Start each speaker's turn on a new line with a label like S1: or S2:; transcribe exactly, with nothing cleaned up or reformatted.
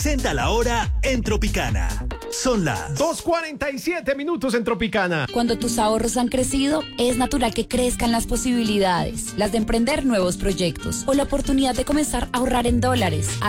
S1: Senda la hora en Tropicana. Son las
S2: dos cuarenta y siete minutos en Tropicana.
S3: Cuando tus ahorros han crecido, es natural que crezcan las posibilidades, las de emprender nuevos proyectos o la oportunidad de comenzar a ahorrar en dólares.